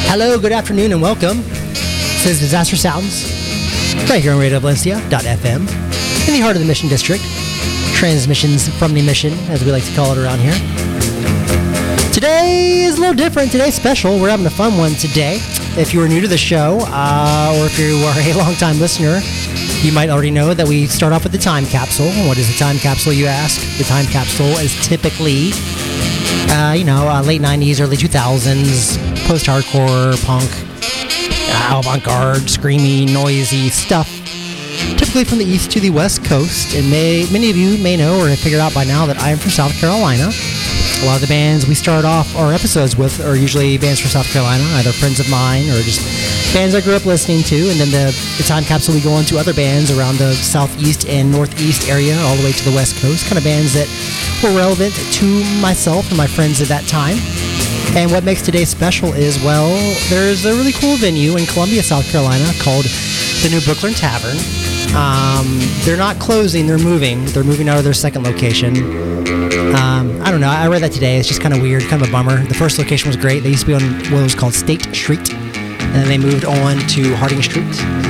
Hello, good afternoon, and welcome. This is Disaster Sounds, right here on RadioValencia.fm, in the heart of the Mission District. Transmissions from the Mission, as we like to call it around here. Today is a little different. Today's special. We're having a fun one today. If you are new to the show, or if you are a long-time listener, you might already know that we start off with the time capsule. What is a time capsule, you ask? The time capsule is typically, late 90s, early 2000s, post-hardcore, punk, avant-garde, screamy, noisy stuff. Typically from the east to the west coast. And many of you may know or have figured out by now that I am from South Carolina. A lot of the bands we start off our episodes with are usually bands from South Carolina, either friends of mine or just bands I grew up listening to. And then the time capsule, we go on to other bands around the southeast and northeast area, all the way to the west coast. Kind of bands that were relevant to myself and my friends at that time. And what makes today special is, well, there's a really cool venue in Columbia, South Carolina called the New Brooklyn Tavern. They're not closing, they're moving. They're moving out of their second location. I don't know, I read that today. It's just kind of weird, kind of a bummer. The first location was great. They used to be on what was called State Street. And then they moved on to Hardin Street.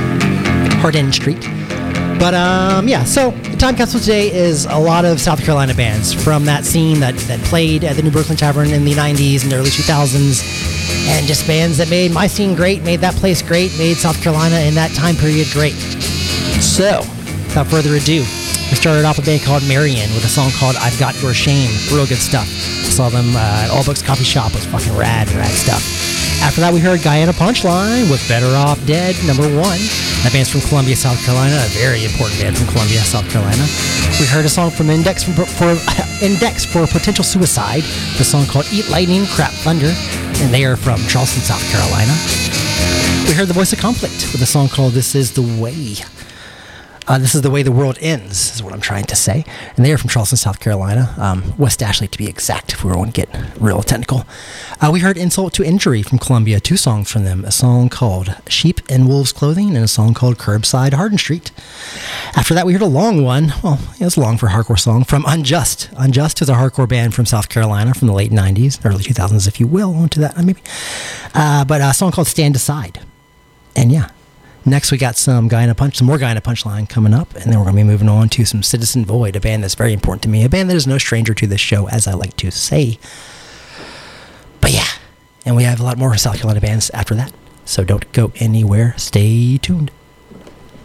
But, so the time capsule today is a lot of South Carolina bands from that scene that played at the New Brooklyn Tavern in the 90s and the early 2000s. And just bands that made my scene great, made that place great, made South Carolina in that time period great. So, without further ado, we started off a band called Marion with a song called I've Got Your Shame. Real good stuff. Saw them at All Books Coffee Shop. It was fucking rad stuff. After that, we heard Guyana Punchline with Better Off Dead, number 1. That band's from Columbia, South Carolina, a very important band from Columbia, South Carolina. We heard a song from Index for Potential Suicide, the song called Eat Lightning, Crap Thunder, and they are from Charleston, South Carolina. We heard The Voice of Conflict with a song called This Is the Way. This is the way the world ends, is what I'm trying to say. And they are from Charleston, South Carolina. West Ashley, to be exact, if we want to get real technical. We heard Insult to Injury from Columbia, 2 songs from them. A song called Sheep in Wolves Clothing and a song called Curbside Hardin Street. After that, we heard a long one. Well, it was long for a hardcore song from Unjust. Unjust is a hardcore band from South Carolina from the late 90s, early 2000s, if you will. Onto that, maybe. But a song called Stand Aside. And yeah. Next, we got some more Guyana Punchline coming up, and then we're going to be moving on to some Citizen Void, a band that's very important to me, a band that is no stranger to this show, as I like to say. But yeah, and we have a lot more South Carolina bands after that, so don't go anywhere. Stay tuned.